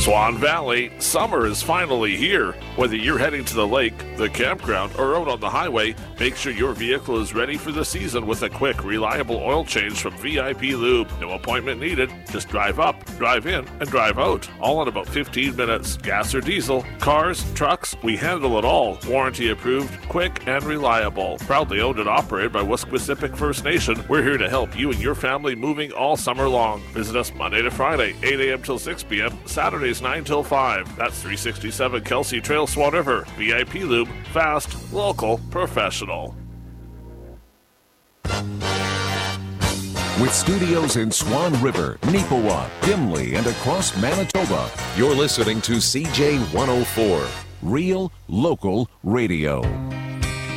Swan Valley, summer is finally here. Whether you're heading to the lake, the campground, or out on the highway, make sure your vehicle is ready for the season with a quick, reliable oil change from VIP Lube. No appointment needed. Just drive up, drive in, and drive out. All in about 15 minutes. Gas or diesel, cars, trucks, we handle it all. Warranty approved, quick, and reliable. Proudly owned and operated by Wesquisipic First Nation, we're here to help you and your family moving all summer long. Visit us Monday to Friday, 8 a.m. till 6 p.m., Saturdays 9 till 5. That's 367 Kelsey Trail, Swan River. VIP Lube, fast, local, professional. With studios in Swan River, Neepawa, Gimli, and across Manitoba, you're listening to CJ 104, Real Local Radio.